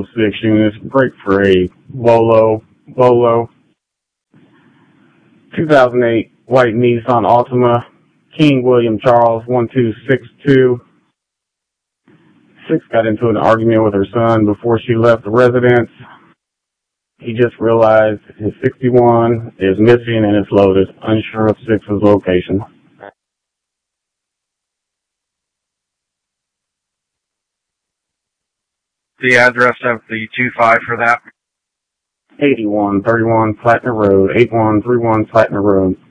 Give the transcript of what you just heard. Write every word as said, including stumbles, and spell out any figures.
six units, break for a Bolo, Bolo. two thousand eight white Nissan Altima, King William Charles, one two six two. Six got into an argument with her son before she left the residence. He just realized his sixty-one is missing and is loaded, unsure of Six's location. The address of the two five for that? eighty-one thirty-one Platinum Road, eighty-one thirty-one Platinum Road.